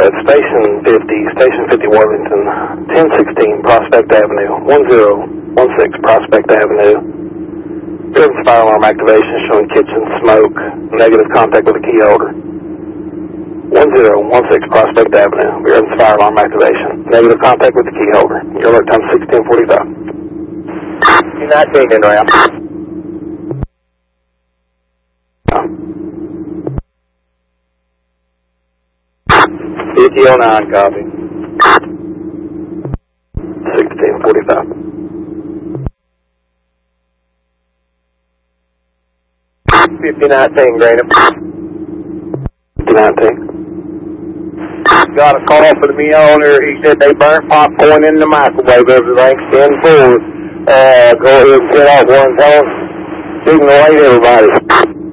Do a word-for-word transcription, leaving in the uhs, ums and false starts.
at Station fifty, Station fifty Worthington, ten sixteen Prospect Avenue, one zero one six Prospect Avenue. Driven fire alarm activation showing kitchen smoke, negative contact with the key holder. one zero one six Prospect Avenue, driven fire alarm activation, negative contact with the key holder. Your alert time sixteen forty-five. two nineteen in route. fifty oh nine, copy. sixteen forty-five. fifty nineteen, Greenham. fifty nineteen. Got a call for the owner. He said they burnt popcorn in the microwave. Everything's ten four. Uh, go ahead and get off one phone. Signal eight, everybody.